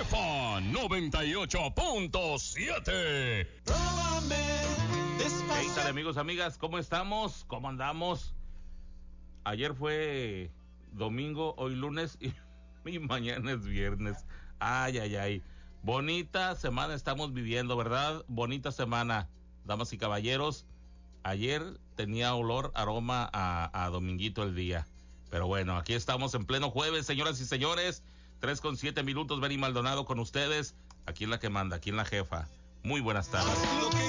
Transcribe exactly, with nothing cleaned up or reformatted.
Jefa noventa y ocho punto siete. ¿Qué tal, amigos, amigas? ¿Cómo estamos? ¿Cómo andamos? Ayer fue domingo, hoy lunes y, y mañana es viernes. Ay, ay, ay. Bonita semana estamos viviendo, ¿verdad? Bonita semana, damas y caballeros. Ayer tenía olor, aroma a, a dominguito el día. Pero bueno, aquí estamos en pleno jueves, señoras y señores. Tres con siete minutos, Benny Maldonado con ustedes. Aquí en la que manda, aquí en la jefa. Muy buenas tardes.